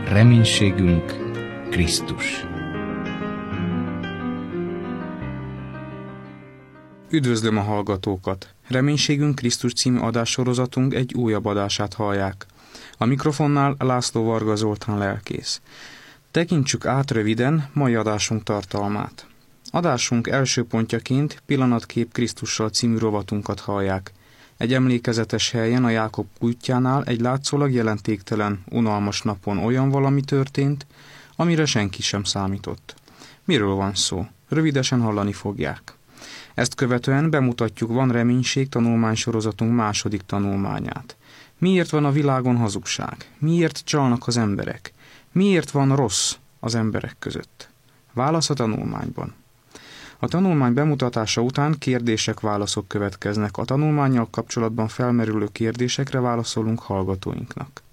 Reménységünk Krisztus. Üdvözlöm a hallgatókat! Reménységünk Krisztus című adássorozatunk egy újabb adását hallják. A mikrofonnál László Varga Zoltán lelkész. Tekintsük át röviden mai adásunk tartalmát. Adásunk első pontjaként Pillanatkép Krisztussal című rovatunkat hallják. Egy emlékezetes helyen a Jákob kútjánál egy látszólag jelentéktelen, unalmas napon olyan valami történt, amire senki sem számított. Miről van szó? Rövidesen hallani fogják. Ezt követően bemutatjuk Van reménység tanulmánysorozatunk második tanulmányát. Miért van a világon hazugság? Miért csalnak az emberek? Miért van rossz az emberek között? Válasz a tanulmányban. A tanulmány bemutatása után kérdések-válaszok következnek. A tanulmánnyal kapcsolatban felmerülő kérdésekre válaszolunk hallgatóinknak.